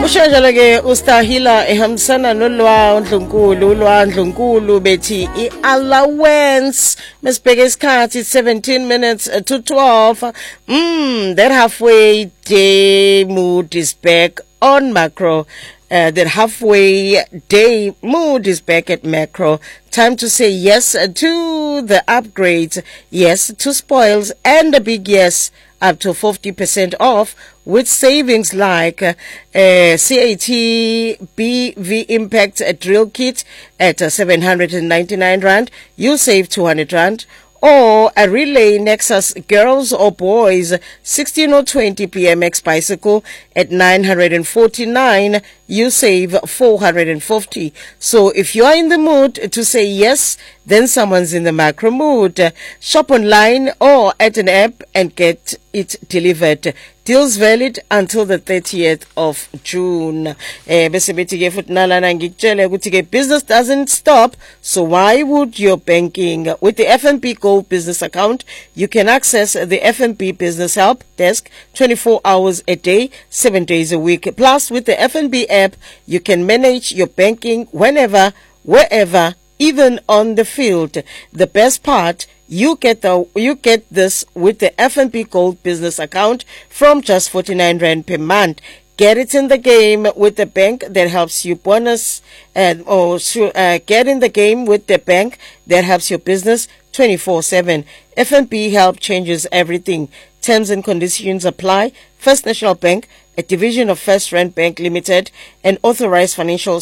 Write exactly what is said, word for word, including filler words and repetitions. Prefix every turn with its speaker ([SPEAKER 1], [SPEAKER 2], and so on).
[SPEAKER 1] Ushajala ke ustahila ehambisana nolwa ndlunkulu ulwa ndlunkulu bethi i-allowance mesibheke isikhathi seventeen minutes to twelve. Mm, that halfway day mood is back on macro. Uh, that halfway day mood is back at macro. Time to say yes to the upgrades, yes to spoils, and a big yes up to fifty percent off with savings like uh, C A T B V Impact a drill kit at uh, seven hundred ninety-nine rand. You save two hundred rand. Or a Relay Nexus girls or boys sixteen or twenty P M X bicycle at nine hundred forty-nine, you save four hundred fifty. So if you are in the mood to say yes, then someone's in the macro mood. Shop online or at an app and get it delivered. Deals valid until the thirtieth of June. Eh, bese bethi ke futhi nalana ngikutshele ukuthi ke business doesn't stop. So why would your banking with the F N B Gold business account? You can access the F N B business help desk twenty-four hours a day, seven days a week. Plus with the F N B app, you can manage your banking whenever, wherever, even on the field. The best part, you get the you get this with the F N B Gold business account from just forty-nine rand per month. Get it in the game with the bank that helps you bonus and or uh, get in the game with the bank that helps your business twenty-four seven. F N B help changes everything. Terms and conditions apply. First National Bank, a division of First Rand Bank Limited, an authorized financial